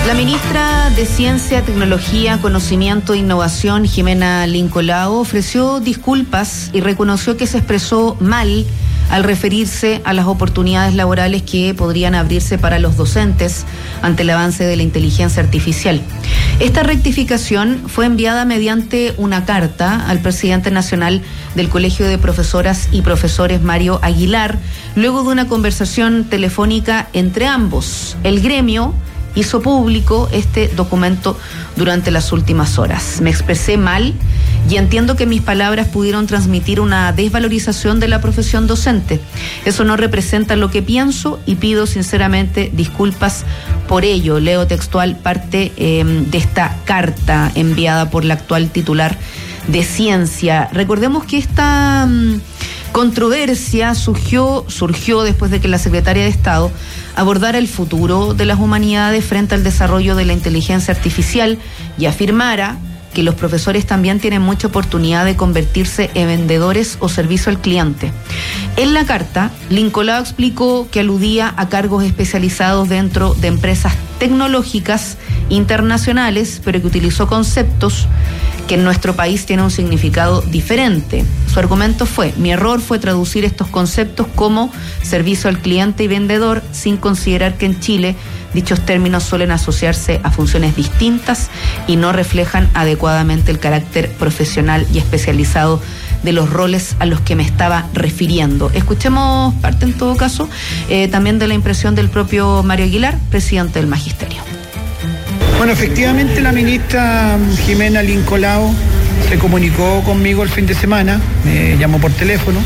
La ministra de Ciencia, Tecnología, Conocimiento e Innovación, Jimena Lincolao, ofreció disculpas y reconoció que se expresó mal al referirse a las oportunidades laborales que podrían abrirse para los docentes ante el avance de la inteligencia artificial. Esta rectificación fue enviada mediante una carta al presidente nacional del Colegio de Profesoras y Profesores, Mario Aguilar, luego de una conversación telefónica entre ambos. El gremio hizo público este documento durante las últimas horas. Me expresé mal y entiendo que mis palabras pudieron transmitir una desvalorización de la profesión docente. Eso no representa lo que pienso y pido sinceramente disculpas por ello. Leo textual parte de esta carta enviada por la actual titular de Ciencia. Recordemos que esta controversia surgió después de que la secretaria de Estado abordara el futuro de las humanidades frente al desarrollo de la inteligencia artificial y afirmara que los profesores también tienen mucha oportunidad de convertirse en vendedores o servicio al cliente. En la carta, Lincolao explicó que aludía a cargos especializados dentro de empresas tecnológicas internacionales, pero que utilizó conceptos que en nuestro país tienen un significado diferente. Su argumento fue: mi error fue traducir estos conceptos como servicio al cliente y vendedor, sin considerar que en Chile dichos términos suelen asociarse a funciones distintas y no reflejan adecuadamente el carácter profesional y especializado de los roles a los que me estaba refiriendo. Escuchemos parte, en todo caso, también de la impresión del propio Mario Aguilar, presidente del Magisterio. Bueno, efectivamente la ministra Jimena Lincolao se comunicó conmigo el fin de semana, me llamó por teléfono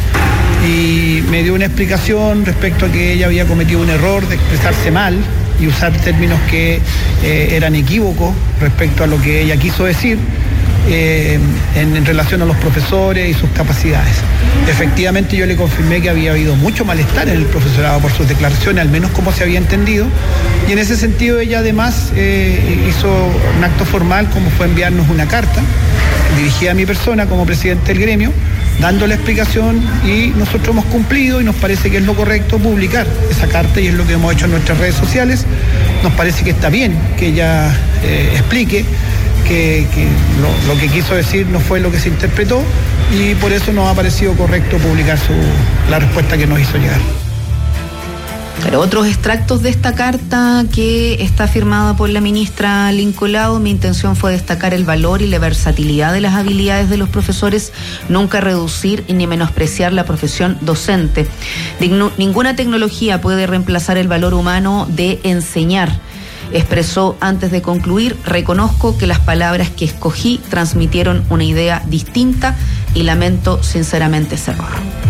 y me dio una explicación respecto a que ella había cometido un error de expresarse mal y usar términos que eran equívocos respecto a lo que ella quiso decir en relación a los profesores y sus capacidades. Efectivamente yo le confirmé que había habido mucho malestar en el profesorado por sus declaraciones, al menos como se había entendido, y en ese sentido ella además hizo un acto formal, como fue enviarnos una carta dirigida a mi persona como presidente del gremio, dando la explicación, y nosotros hemos cumplido y nos parece que es lo correcto publicar esa carta, y es lo que hemos hecho en nuestras redes sociales. Nos parece que está bien que ella explique que lo que quiso decir no fue lo que se interpretó, y por eso nos ha parecido correcto publicar la respuesta que nos hizo llegar. Pero otros extractos de esta carta que está firmada por la ministra Lincolao, mi intención fue destacar el valor y la versatilidad de las habilidades de los profesores, nunca reducir ni menospreciar la profesión docente. Ninguna tecnología puede reemplazar el valor humano de enseñar. Expresó antes de concluir: reconozco que las palabras que escogí transmitieron una idea distinta y lamento sinceramente ese error.